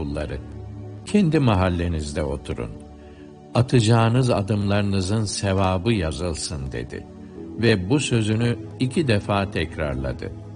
oğulları, kendi mahallenizde oturun. Atacağınız adımlarınızın sevabı yazılsın dedi. Ve bu sözünü 2 defa tekrarladı.